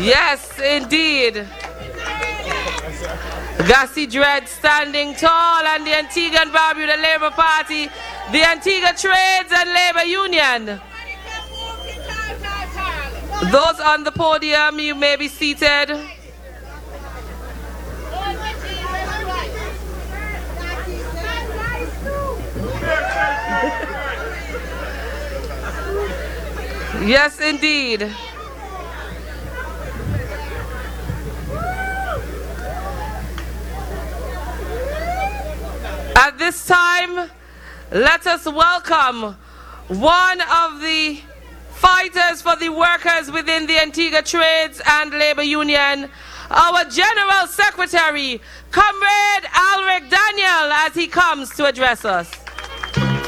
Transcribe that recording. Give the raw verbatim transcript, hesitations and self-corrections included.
Yes, indeed. Gussie Dread standing tall, and the Antigua and Barbuda Labour Party, the Antigua Trades and Labour Union. Those on the podium, you may be seated. Yes, indeed. At this time, let us welcome one of the fighters for the workers within the Antigua Trades and Labour Union, our General Secretary, Comrade Alric Daniel, as he comes to address us.